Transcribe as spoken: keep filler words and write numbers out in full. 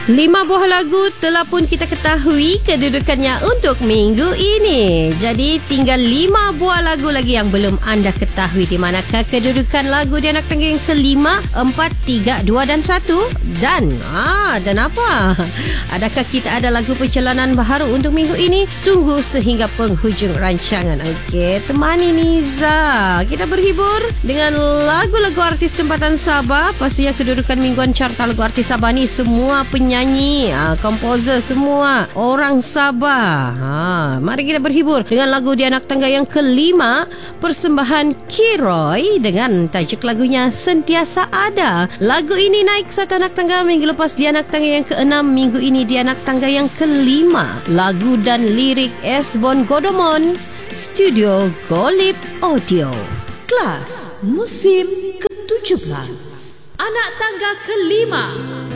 Lima buah lagu telah pun kita ketahui kedudukannya untuk minggu ini. Jadi tinggal lima buah lagu lagi yang belum anda ketahui. Di manakah kedudukan lagu di anak tangga yang kelima, empat, tiga, dua dan satu? Dan ah, dan apa? Adakah kita ada lagu perjalanan baharu untuk minggu ini? Tunggu sehingga penghujung rancangan. Okey, temani Niza. Kita berhibur dengan lagu-lagu artis tempatan Sabah. Pastinya kedudukan mingguan carta lagu artis Sabah ni semua penyanyi, ha, komposer semua orang Sabah. Ha, mari kita berhibur dengan lagu di anak tangga yang kelima, persembahan Kiroy dengan tajuk lagunya Sentiasa Ada. Lagu ini naik satu anak tangga minggu lepas di anak tangga yang keenam, minggu ini di anak tangga yang kelima. Lagu dan lirik Esbon Godomon, Studio Golip Audio. Kelas musim ketujuh belas. Anak tangga kelima.